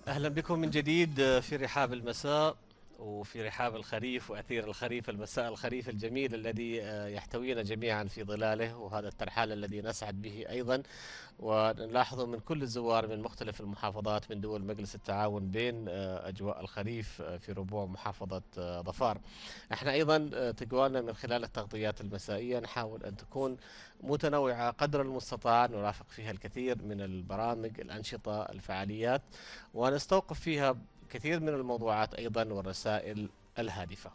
أهلا بكم من جديد في رحاب المساء وفي رحاب الخريف وأثير الخريف، المساء الخريف الجميل الذي يحتوينا جميعا في ظلاله، وهذا الترحال الذي نسعد به أيضا. ونلاحظ من كل الزوار من مختلف المحافظات من دول مجلس التعاون بين أجواء الخريف في ربوع محافظة ظفار. احنا أيضا تجوالنا من خلال التغطيات المسائية نحاول أن تكون متنوعة قدر المستطاع، نرافق فيها الكثير من البرامج، الأنشطة، الفعاليات، ونستوقف فيها كثير من الموضوعات أيضا والرسائل الهادفة.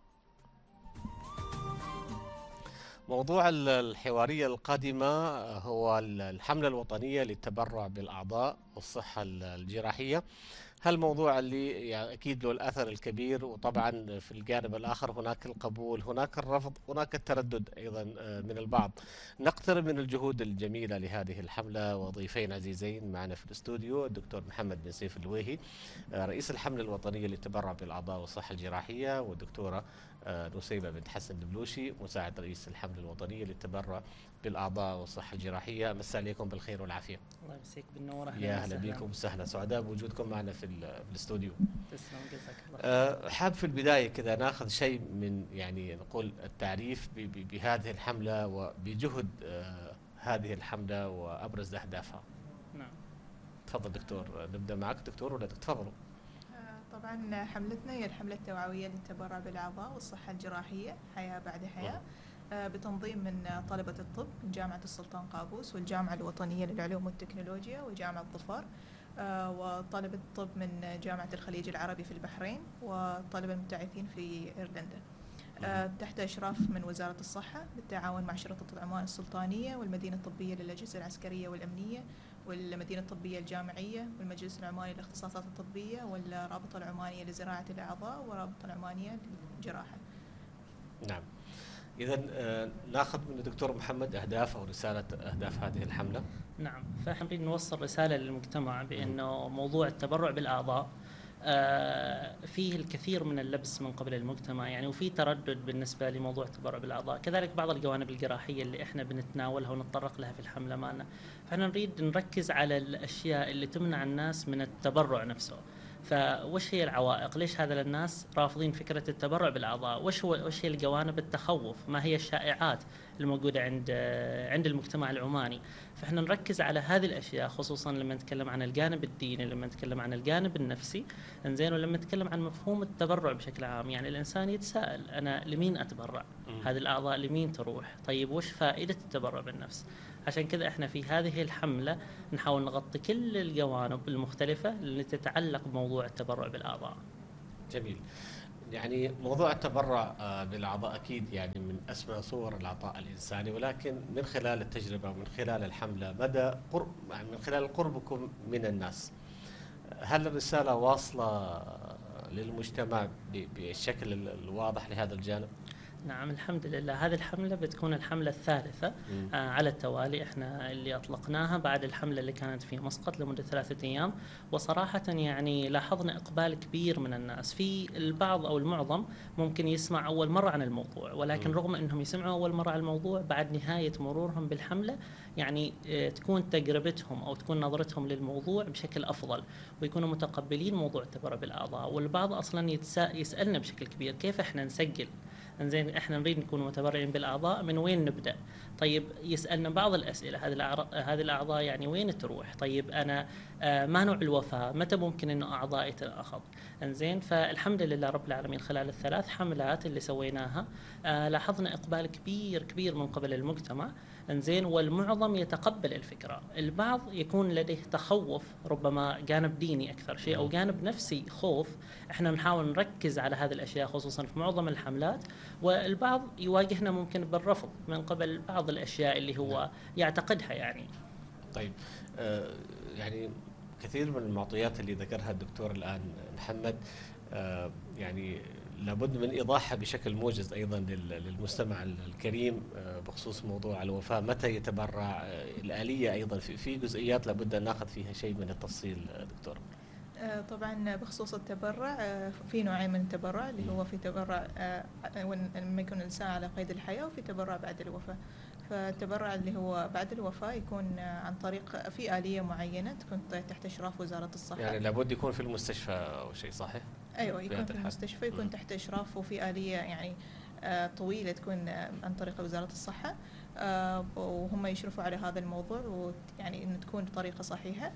موضوع الحوارية القادمة هو الحملة الوطنية للتبرع بالأعضاء والصحة الجراحية. هالموضوع اللي يعني أكيد له الأثر الكبير، وطبعا في الجانب الآخر هناك القبول، هناك الرفض، هناك التردد أيضا من البعض. نقترب من الجهود الجميلة لهذه الحملة، وضيفين عزيزين معنا في الاستوديو: الدكتور محمد بن سيف الويهي رئيس الحملة الوطنية للتبرع بالأعضاء والصحة الجراحية، والدكتورة نسيبة بنت حسن البلوشي مساعد رئيس الحملة الوطنية للتبرع بالأعضاء والصحة الجراحية. مسا عليكم بالخير والعافية. الله يمسيك بالنور، اهلا يا هلا وسهلا. بكم وسهلا، سعداء بوجودكم معنا في الاستوديو. تسلم، جزاك الله خير. حاب في البداية كذا ناخذ شيء من يعني نقول التعريف بهذه الحملة وبجهد هذه الحملة وأبرز أهدافها. نعم. تفضل دكتور، نبدأ معك دكتور ولا تفضلوا؟ طبعا حملتنا هي الحملة التوعوية للتبرع بالأعضاء والصحة الجراحية حياة بعد حياة، بتنظيم من طلبة الطب من جامعة السلطان قابوس والجامعة الوطنية للعلوم والتكنولوجيا وجامعة ظفار، وطلبة الطب من جامعة الخليج العربي في البحرين، وطلبة المبتعثين في إيرلندا، تحت إشراف من وزارة الصحة بالتعاون مع شرطة عمان السلطانية والمدينة الطبية للأجهزة العسكرية والأمنية والمدينة الطبية الجامعية والمجلس العماني للاختصاصات الطبية والرابطة العمانية لزراعة الأعضاء والرابطة العمانية للجراحة. نعم. إذا ناخذ من الدكتور محمد أهداف أو رسالة أهداف هذه الحملة. نعم، فاحنا نريد نوصل رسالة للمجتمع بأنه موضوع التبرع بالأعضاء فيه الكثير من اللبس من قبل المجتمع، يعني وفي تردد بالنسبة لموضوع التبرع بالأعضاء، كذلك بعض الجوانب الجراحية اللي احنا بنتناولها ونتطرق لها في الحملة مالنا. فاحنا نريد نركز على الأشياء اللي تمنع الناس من التبرع نفسه. فوش هي العوائق؟ ليش هذا الناس رافضين فكرة التبرع بالأعضاء؟ وش هي الجوانب التخوف؟ ما هي الشائعات الموجودة عند المجتمع العماني؟ فإحنا نركز على هذه الأشياء، خصوصا لما نتكلم عن الجانب الديني، لما نتكلم عن الجانب النفسي، إنزين، ولما نتكلم عن مفهوم التبرع بشكل عام. يعني الإنسان يتساءل: أنا لمين أتبرع؟ هذه الأعضاء لمين تروح؟ طيب وش فائدة التبرع بالنفس؟ عشان كذا احنا في هذه الحملة نحاول نغطي كل الجوانب المختلفة اللي تتعلق بموضوع التبرع بالأعضاء. جميل. يعني موضوع التبرع بالأعضاء أكيد يعني من أسمى صور العطاء الإنساني، ولكن من خلال التجربة ومن خلال الحملة مدى قرب، يعني من خلال قربكم من الناس، هل الرسالة واصلة للمجتمع بالشكل الواضح لهذا الجانب؟ نعم، الحمد لله. هذه الحملة بتكون الحملة الثالثة على التوالي، احنا اللي أطلقناها بعد الحملة اللي كانت في مسقط لمدة 3 أيام. وصراحة يعني لاحظنا إقبال كبير من الناس. في البعض أو المعظم ممكن يسمع أول مرة عن الموضوع، ولكن رغم أنهم يسمعوا أول مرة عن الموضوع، بعد نهاية مرورهم بالحملة يعني تكون تجربتهم أو تكون نظرتهم للموضوع بشكل أفضل، ويكونوا متقبلين موضوع التبرع بالأعضاء. والبعض أصلا يسألنا بشكل كبير: كيف احنا نسجل؟ انزين، احنا نريد نكون متبرعين بالاعضاء، من وين نبدا؟ طيب يسالنا بعض الاسئله: هذه الاعضاء يعني وين تروح؟ طيب انا ما نوع الوفاه؟ متى ممكن انه اعضائي تاخذ؟ انزين، فالحمد لله رب العالمين خلال ال3 حملات اللي سويناها لاحظنا اقبال كبير كبير من قبل المجتمع. انزين، والمعظم يتقبل الفكره. البعض يكون لديه تخوف، ربما جانب ديني اكثر شيء او جانب نفسي، خوف. احنا نحاول نركز على هذه الاشياء خصوصا في معظم الحملات. والبعض يواجهنا ممكن بالرفض من قبل بعض الاشياء اللي هو يعتقدها يعني. طيب يعني كثير من المعطيات اللي ذكرها الدكتور الآن محمد يعني لابد من إيضاحها بشكل موجز أيضا للمستمع الكريم بخصوص موضوع الوفاة، متى يتبرع، الآلية أيضا في جزئيات لابد أن نأخذ فيها شيء من التفصيل دكتور. طبعا بخصوص التبرع، في نوعين من التبرع، اللي هو في تبرع لما يكون الإنسان على قيد الحياة، وفي تبرع بعد الوفاة. فالتبرع اللي هو بعد الوفاة يكون عن طريق في آلية معينة تكون تحت إشراف وزارة الصحة. يعني لابد يكون في المستشفى أو شيء، صحيح؟ أيوة، يكون في المستشفى، يكون تحت إشراف، وفي آلية يعني طويلة تكون عن طريق وزارة الصحة، وهم يشرفوا على هذا الموضوع، ويعني إن تكون بطريقة صحيحة.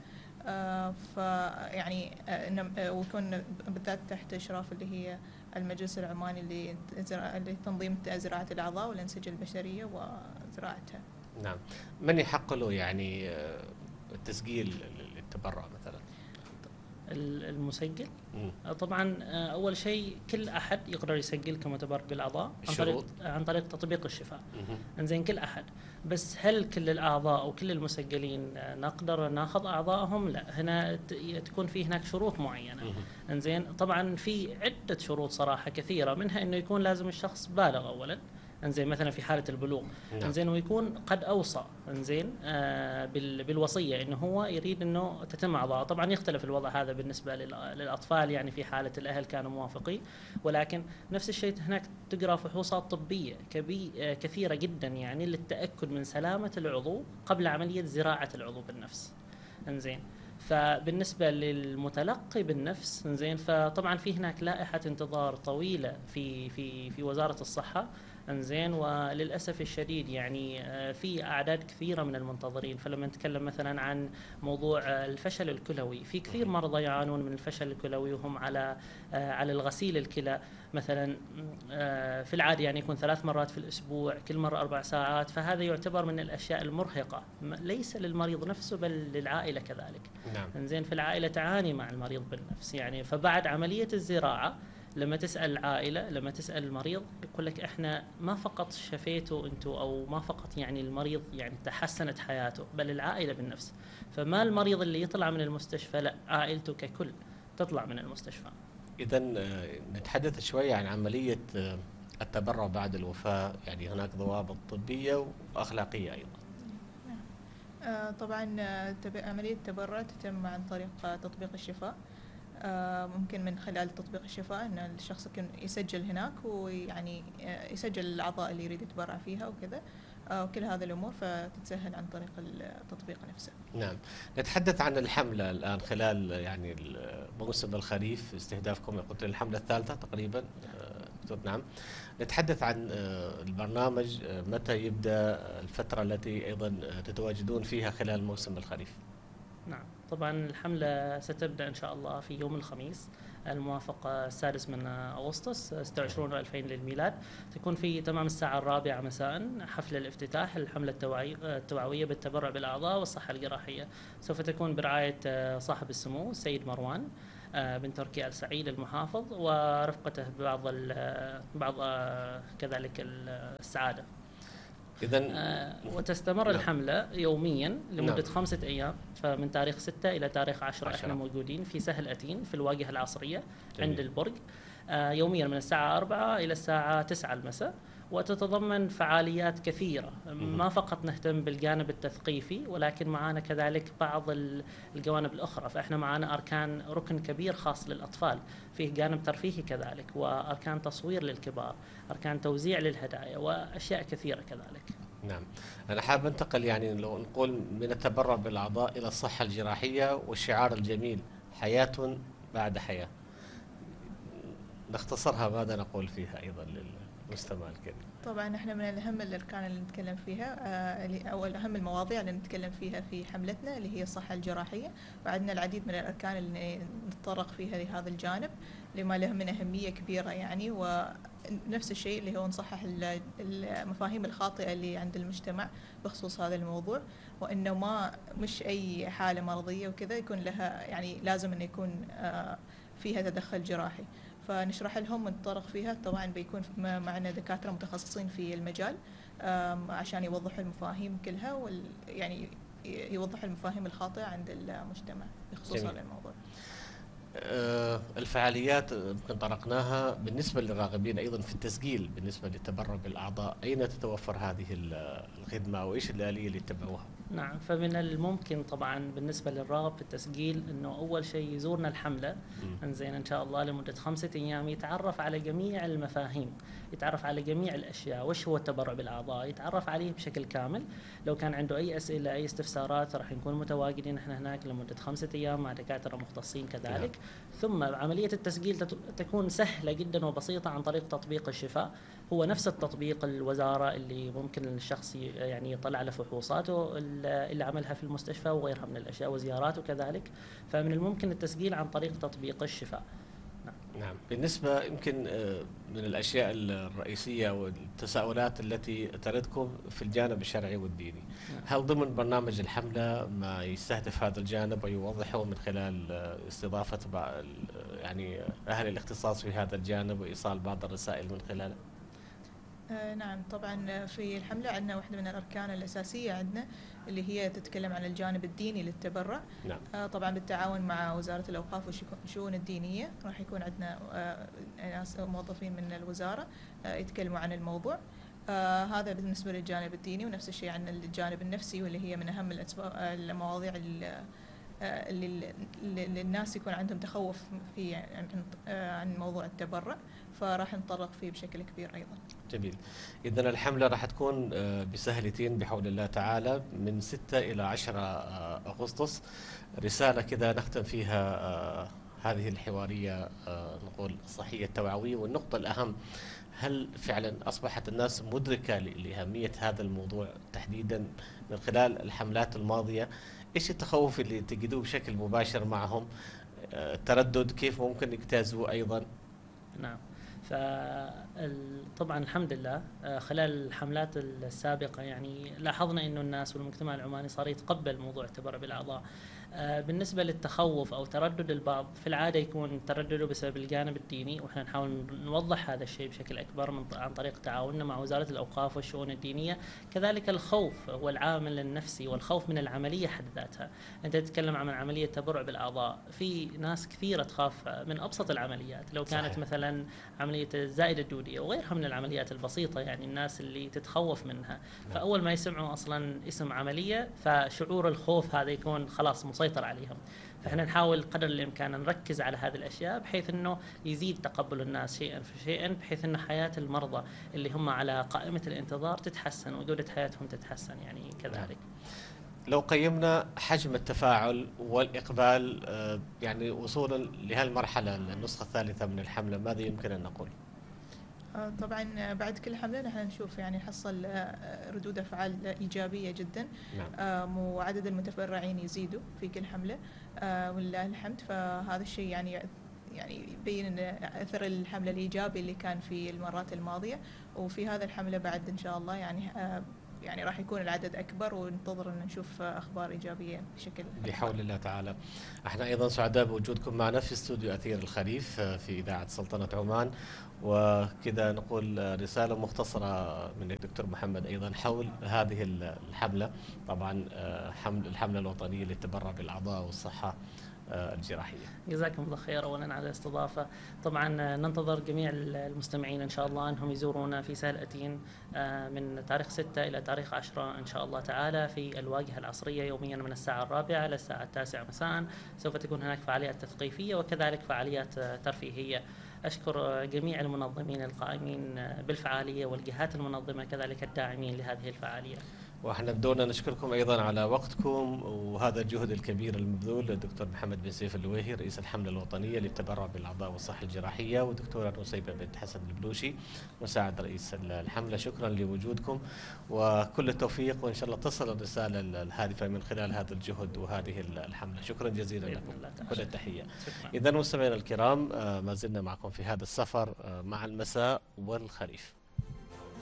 فيعني ويكون بالذات تحت إشراف اللي هي المجلس العماني اللي تنظيم زراعة الأعضاء والأنسجة البشرية وزراعتها. نعم. من يحق له يعني التسجيل للتبرع مثلا؟ المسجل طبعا اول شيء كل احد يقدر يسجل كمتبرع بالاعضاء عن طريق تطبيق الشفاء. انزين كل احد، بس هل كل الاعضاء او كل المسجلين نقدر ناخذ اعضائهم؟ لا، هنا تكون في هناك شروط معينه. انزين طبعا في عده شروط صراحه كثيره، منها انه يكون لازم الشخص بالغ اولا، انزين مثلا في حاله البلوغ، انزين ويكون قد اوصى انزين بالوصيه انه هو يريد انه تتم اعضاء. طبعا يختلف الوضع هذا بالنسبه للاطفال، يعني في حاله الاهل كانوا موافقين، ولكن نفس الشيء هناك تقرا فحوصات طبيه كثيره جدا يعني للتاكد من سلامه العضو قبل عمليه زراعه العضو بالنفس. انزين فبالنسبه للمتلقي بالنفس انزين، فطبعا في هناك لائحه انتظار طويله في وزاره الصحه. انزين وللاسف الشديد يعني في اعداد كثيره من المنتظرين. فلما نتكلم مثلا عن موضوع الفشل الكلوي، في كثير مرضى يعانون من الفشل الكلوي وهم على الغسيل الكلى مثلا في العاده يعني يكون 3 مرات في الاسبوع، كل مره 4 ساعات. فهذا يعتبر من الاشياء المرهقه ليس للمريض نفسه بل للعائله كذلك. نعم. انزين في العائله تعاني مع المريض بالنفس يعني. فبعد عمليه الزراعه لما تسأل العائلة، لما تسأل المريض، يقول لك احنا ما فقط شفيتوا انتوا او ما فقط يعني المريض يعني تحسنت حياته، بل العائلة بالنفس. فما المريض اللي يطلع من المستشفى، لا، عائلته ككل تطلع من المستشفى. إذا نتحدث شوية عن عملية التبرع بعد الوفاة، يعني هناك ضوابط طبية وأخلاقية أيضا. طبعا عملية التبرع تتم عن طريق تطبيق الشفاء. ممكن من خلال تطبيق الشفاء أن الشخص يسجل هناك، ويعني يسجل الأعضاء اللي يريد يتبرع فيها وكذا، وكل هذه الأمور فتتسهل عن طريق التطبيق نفسه. نعم. نتحدث عن الحملة الآن خلال يعني موسم الخريف، استهدافكم قلت الحملة الثالثة تقريبا. نعم. نتحدث عن البرنامج، متى يبدأ، الفترة التي أيضا تتواجدون فيها خلال موسم الخريف؟ نعم، طبعا الحملة ستبدأ إن شاء الله في يوم الخميس الموافق 6 من أغسطس 26/2000 للميلاد. تكون في تمام الساعة 4 مساء حفل الافتتاح الحملة التوعوية بالتبرع بالأعضاء والصحة الجراحية. سوف تكون برعاية صاحب السمو السيد مروان بن تركي آل سعيد المحافظ، ورفقته بعض كذلك السعادة. وتستمر الحملة يوميا لمدة 5 أيام، فمن تاريخ 6 إلى تاريخ 10 احنا موجودين في سهل أتين في الواجهة العصرية عند البرج، يوميا من الساعة 4 إلى الساعة 9 المساء. وتتضمن فعاليات كثيرة، ما فقط نهتم بالجانب التثقيفي، ولكن معنا كذلك بعض الجوانب الأخرى. فإحنا معنا ركن كبير خاص للأطفال، فيه جانب ترفيهي كذلك، وأركان تصوير للكبار، أركان توزيع للهدايا، وأشياء كثيرة كذلك. نعم. أنا حاب أنتقل يعني لو نقول من التبرع بالأعضاء إلى الصحة الجراحية والشعار الجميل حياة بعد حياة. نختصرها، ماذا نقول فيها أيضا للمستمع الكريم؟ طبعا احنا من أهم الأركان اللي نتكلم فيها أو أهم المواضيع اللي نتكلم فيها في حملتنا اللي هي الصحة الجراحية، وعندنا العديد من الأركان اللي نتطرق فيها لهذا الجانب لما له من أهمية كبيرة يعني. ونفس الشيء اللي هو نصحح المفاهيم الخاطئة اللي عند المجتمع بخصوص هذا الموضوع، وإنه مش أي حالة مرضية وكذا يكون لها يعني لازم إنه يكون فيها تدخل جراحي. فنشرح لهم ونتطرق فيها. طبعا بيكون معنا دكاترة متخصصين في المجال عشان يوضحوا المفاهيم كلها، يعني يوضحوا المفاهيم الخاطئة عند المجتمع بخصوص هذا الموضوع. الفعاليات يمكن طرقناها. بالنسبة للراغبين أيضا في التسجيل بالنسبة للتبرع بالأعضاء، أين تتوفر هذه الخدمة وإيش الآلية اللي يتبعوها؟ نعم، فمن الممكن طبعا بالنسبة للراغب في التسجيل أنه أول شيء يزورنا الحملة، إنزين إن شاء الله لمدة 5 أيام، يتعرف على جميع المفاهيم، يتعرف على جميع الأشياء، وش هو التبرع بالأعضاء، يتعرف عليه بشكل كامل. لو كان عنده أي أسئلة أي استفسارات راح نكون متواجدين إحنا هناك لمدة 5 أيام مع دكاترة مختصين كذلك. ثم عملية التسجيل تكون سهلة جدا وبسيطة عن طريق تطبيق الشفاء. هو نفس التطبيق الوزارة اللي ممكن الشخص يعني يطلع على فحوصاته اللي عملها في المستشفى وغيرها من الأشياء وزياراته كذلك. فمن الممكن التسجيل عن طريق تطبيق الشفاء. نعم. بالنسبة يمكن من الأشياء الرئيسية والتساؤلات التي تردكم في الجانب الشرعي والديني، هل ضمن برنامج الحملة ما يستهدف هذا الجانب ويوضحه من خلال استضافة يعني أهل الاختصاص في هذا الجانب وإيصال بعض الرسائل من خلاله؟ نعم، طبعا في الحملة عندنا واحدة من الأركان الأساسية عندنا اللي هي تتكلم عن الجانب الديني للتبرع. نعم. طبعا بالتعاون مع وزارة الأوقاف والشؤون الدينية راح يكون عندنا ناس موظفين من الوزارة يتكلموا عن الموضوع. هذا بالنسبة للجانب الديني، ونفس الشيء عن الجانب النفسي واللي هي من أهم المواضيع اللي الناس يكون عندهم تخوف في عن موضوع التبرع، فراح نتطرق فيه بشكل كبير أيضا. جميل. إذن الحملة راح تكون بسهلتين بحول الله تعالى من 6 إلى 10 أغسطس. رسالة كذا نختم فيها هذه الحوارية، نقول الصحية التوعوية، والنقطة الأهم، هل فعلا أصبحت الناس مدركة لأهمية هذا الموضوع تحديدا من خلال الحملات الماضية؟ إيش التخوف اللي تجدوه بشكل مباشر معهم؟ التردد كيف ممكن يجتازوه أيضا؟ نعم، طبعا الحمد لله خلال الحملات السابقة يعني لاحظنا إنه الناس والمجتمع العماني صار يتقبل موضوع التبرع بالأعضاء. بالنسبة للتخوف أو تردد البعض، في العادة يكون تردده بسبب الجانب الديني، وإحنا نحاول نوضح هذا الشيء بشكل أكبر عن طريق تعاوننا مع وزارة الأوقاف والشؤون الدينية. كذلك الخوف هو العامل النفسي، والخوف من العملية حد ذاتها. أنت تتكلم عن عملية تبرع بالأعضاء، في ناس كثيرة تخاف من أبسط العمليات، لو كانت صحيح. مثلا عملية الزائدة الدودية وغيرها من العمليات البسيطة، يعني الناس اللي تتخوف منها، فأول ما يسمعوا أصلا اسم عملية فشعور الخوف هذا يكون خلاص مسيطر عليهم. فإحنا نحاول قدر الإمكان نركز على هذه الأشياء بحيث أنه يزيد تقبل الناس شيئا فشيئا، بحيث أن حياة المرضى اللي هم على قائمة الانتظار تتحسن وجودة حياتهم تتحسن يعني كذلك. لو قيمنا حجم التفاعل والإقبال يعني وصولا لهالمرحلة النسخة الثالثة من الحملة، ماذا يمكن أن نقول؟ طبعا بعد كل حملة نحن نشوف يعني نحصل ردود أفعال إيجابية جدا. نعم. وعدد المتبرعين يزيدوا في كل حملة ولله الحمد. فهذا الشيء يعني يبين أثر الحملة الإيجابي اللي كان في المرات الماضية، وفي هذا الحملة بعد إن شاء الله يعني راح يكون العدد أكبر، وننتظر أن نشوف أخبار إيجابية بشكل بحول الله تعالى. احنا أيضا سعداء بوجودكم معنا في استوديو أثير الخريف في إذاعة سلطنة عمان، وكذا نقول رسالة مختصرة من الدكتور محمد أيضا حول هذه الحملة، طبعا الحملة الوطنية للتبرع بالأعضاء والصحة الجراحية. جزاكم الله خير أولا على الاستضافة. طبعا ننتظر جميع المستمعين إن شاء الله أنهم يزورونا في سهل أتين من تاريخ 6 إلى تاريخ 10 إن شاء الله تعالى في الواجهة العصرية يوميا من الساعة 4 إلى الساعة 9 مساء. سوف تكون هناك فعاليات تثقيفية وكذلك فعاليات ترفيهية. أشكر جميع المنظمين القائمين بالفعالية والجهات المنظمة كذلك الداعمين لهذه الفعالية. واحنا بدورنا نشكركم ايضا على وقتكم وهذا الجهد الكبير المبذول للدكتور محمد بن سيف اللويهي رئيس الحملة الوطنية للتبرع بالاعضاء والصحة الجراحية، والدكتورة نصيبة بنت حسن البلوشي مساعد رئيس الحملة. شكرا لوجودكم وكل التوفيق، وان شاء الله تصل الرسالة الهادفة من خلال هذا الجهد وهذه الحملة. شكرا جزيلا لكم، كل التحية. اذا مستمعينا الكرام ما زلنا معكم في هذا السفر مع المساء والخريف.